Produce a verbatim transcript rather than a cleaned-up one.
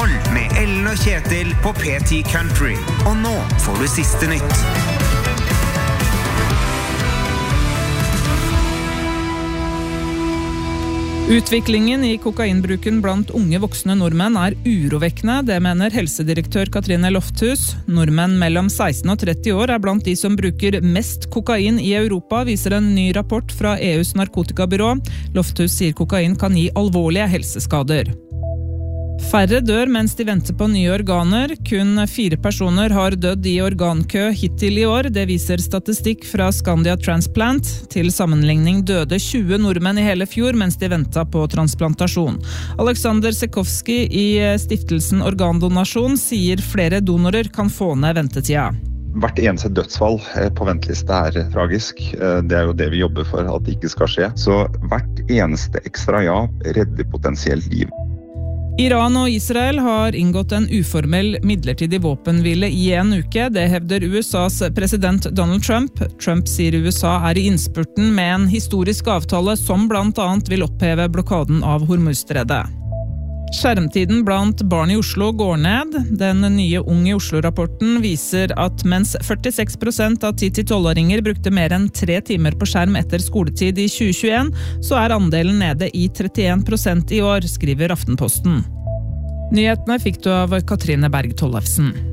Morgen med Ellen og Kjetil på P ti Country. Og nå får du siste nytt. Utviklingen i kokainbruken blant unge voksne nordmenn er urovekkende, det mener helsedirektør Katrine Lofthus. Nordmenn mellom seksten og tretti år er blant de som bruker mest kokain i Europa, viser en ny rapport fra E U's narkotikabyrå. Lofthus sier kokain kan gi alvorlige helseskader. Færre dør mens de venter på nye organer. Kun fire personer har dødd i organkø hittil i år. Det viser statistikk fra Scandia Transplant. Til sammenligning døde tjue nordmenn i hele fjor mens de ventet på transplantasjon. Alexander Sekowski i stiftelsen Organdonasjon sier flere donorer kan få ned ventetida. Hvert eneste dødsfall på venteliste er tragisk. Det er jo det vi jobber for at det ikke skal skje. Så hvert eneste ekstra ja redder potensielt liv. Iran og Israel har inngått en uformell midlertidig våpenhvile i en uke. Det hevder U S A's president Donald Trump. Trump sier U S A er i innspurten med en historisk avtale som blant annet vil oppheve blokaden av Hormuzstredet. Skjermtiden blant barn i Oslo går ned. Den nye Ung i Oslo-rapporten viser at mens førtiseks prosent av ti til tolv-åringer brukte mer enn tre timer på skjerm etter skoletid i tjue tjueen, så er andelen nede i trettien prosent i år, skriver Aftenposten. Nyhetene fikk du av Katrine Berg Tollefsen.